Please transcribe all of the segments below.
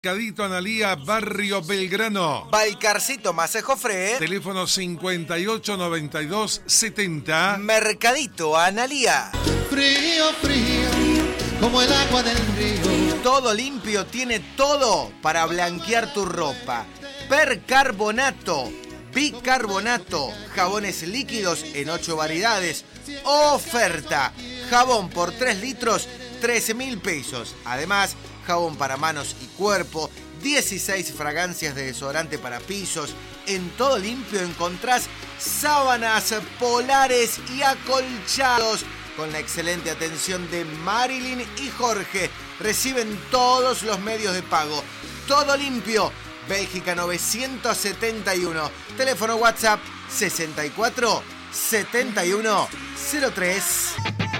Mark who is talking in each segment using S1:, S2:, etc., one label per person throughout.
S1: Mercadito Analía, Barrio Belgrano.
S2: Balcarcito Masejofré.
S1: Teléfono 589270.
S2: Mercadito Analía.
S3: Frío, frío, como el agua del río.
S2: Todo Limpio tiene todo para blanquear tu ropa. Percarbonato, bicarbonato, jabones líquidos en 8 variedades. Oferta, jabón por 3 litros, 13.000 pesos. Además, jabón para manos y cuerpo, 16 fragancias de desodorante para pisos. En Todo Limpio encontrás sábanas polares y acolchados. Con la excelente atención de Marilyn y Jorge. Reciben todos los medios de pago. Todo Limpio, Bélgica 971. Teléfono WhatsApp 64 71 03.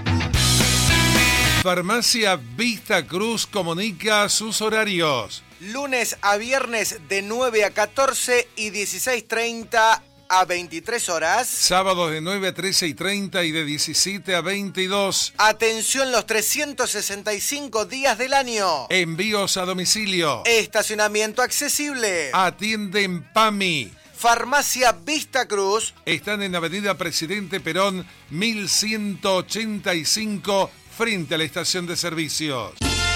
S1: Farmacia Vista Cruz comunica sus horarios.
S2: Lunes a viernes de 9 a 14 y 16:30 a 23 horas.
S1: Sábados de 9 a 13:30 y de 17 a 22.
S2: Atención los 365 días del año.
S1: Envíos a domicilio.
S2: Estacionamiento accesible.
S1: Atienden PAMI.
S2: Farmacia Vista Cruz.
S1: Están en Avenida Presidente Perón, 1185, frente a la estación de servicios.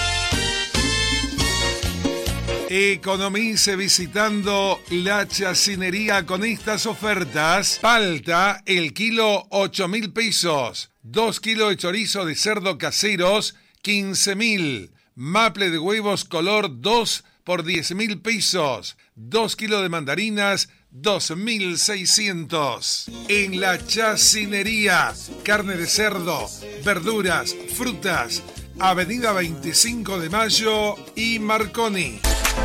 S1: Economice visitando la chacinería con estas ofertas. Palta, el kilo 8.000 pesos. 2 kilos de chorizo de cerdo caseros, 15.000. Maple de huevos color 2 por 10.000 pesos. 2 kilos de mandarinas, 2.600. En la chacinería, carne de cerdo, verduras, frutas. Avenida 25 de Mayo y Marconi.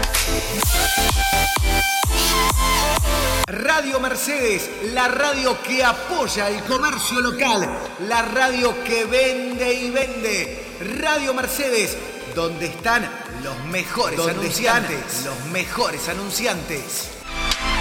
S2: Radio Mercedes, la radio que apoya el comercio local, la radio que vende y vende. Radio Mercedes, donde están los mejores anunciantes.